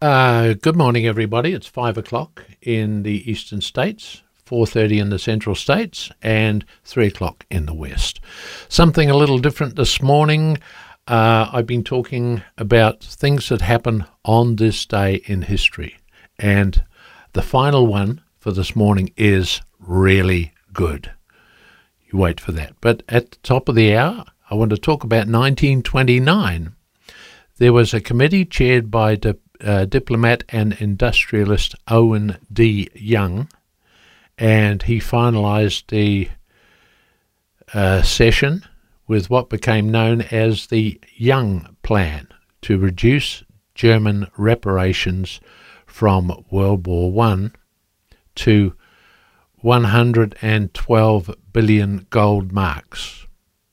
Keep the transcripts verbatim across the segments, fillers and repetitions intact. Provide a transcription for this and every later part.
Uh, good morning, everybody. It's five o'clock in the eastern states, four thirty in the central states, and three o'clock in the west. Something a little different this morning. Uh, I've been talking about things that happen on this day in history, and the final one for this morning is really good. You wait for that. But at the top of the hour, I want to talk about nineteen twenty-nine. There was a committee chaired by the Uh, diplomat and industrialist Owen D. Young, and he finalised the uh, session with what became known as the Young Plan to reduce German reparations from World War One to one hundred twelve billion gold marks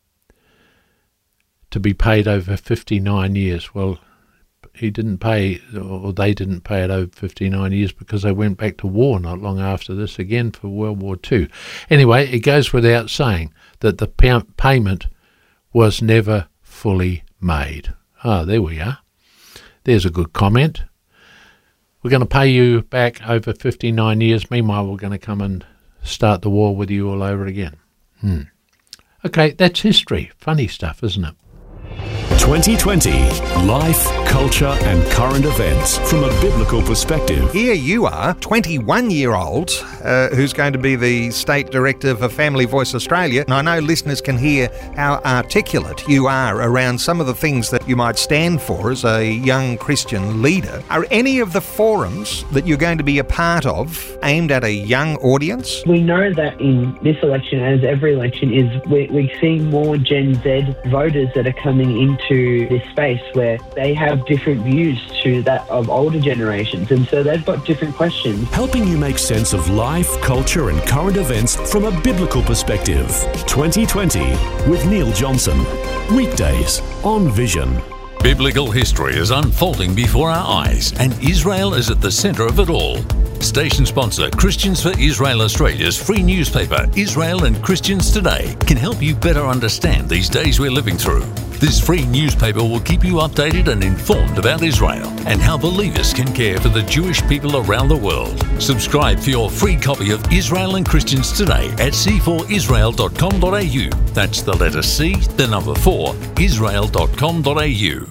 to be paid over fifty-nine years. Well, he didn't pay, or they didn't pay it over fifty-nine years because they went back to war not long after this again for World War Two. Anyway, it goes without saying that the pay- payment was never fully made. Ah, there we are. There's a good comment. We're going to pay you back over fifty-nine years. Meanwhile, we're going to come and start the war with you all over again. Hmm. Okay, that's history. Funny stuff, isn't it? twenty twenty, life, culture and current events from a biblical perspective. Here you are, twenty-one-year-old, uh, who's going to be the State Director for Family Voice Australia. And I know listeners can hear how articulate you are around some of the things that you might stand for as a young Christian leader. Are any of the forums that you're going to be a part of aimed at a young audience? We know that in this election, as every election is, we're, we're seeing more Gen Z voters that are coming into this space where they have different views to that of older generations, and so they've got different questions. Helping you make sense of life, culture and current events from a biblical perspective. twenty twenty with Neil Johnson. Weekdays on Vision. Biblical history is unfolding before our eyes, and Israel is at the centre of it all. Station sponsor Christians for Israel Australia's free newspaper, Israel and Christians Today, can help you better understand these days we're living through. This free newspaper will keep you updated and informed about Israel and how believers can care for the Jewish people around the world. Subscribe for your free copy of Israel and Christians Today at c four israel dot com dot a u. That's the letter C, the number four, israel dot com dot a u.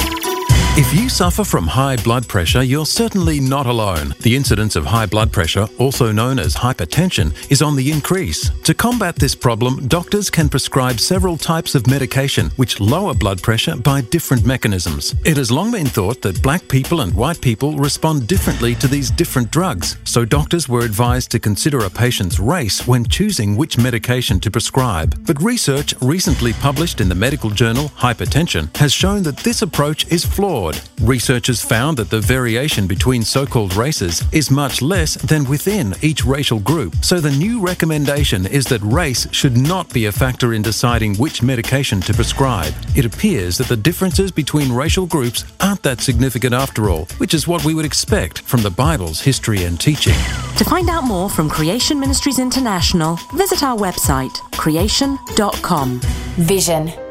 If you suffer from high blood pressure, you're certainly not alone. The incidence of high blood pressure, also known as hypertension, is on the increase. To combat this problem, doctors can prescribe several types of medication which lower blood pressure by different mechanisms. It has long been thought that black people and white people respond differently to these different drugs, so doctors were advised to consider a patient's race when choosing which medication to prescribe. But research recently published in the medical journal Hypertension has shown that this approach is flawed. Researchers found that the variation between so-called races is much less than within each racial group. So the new recommendation is that race should not be a factor in deciding which medication to prescribe. It appears that the differences between racial groups aren't that significant after all, which is what we would expect from the Bible's history and teaching. To find out more from Creation Ministries International, visit our website, creation dot com. Vision.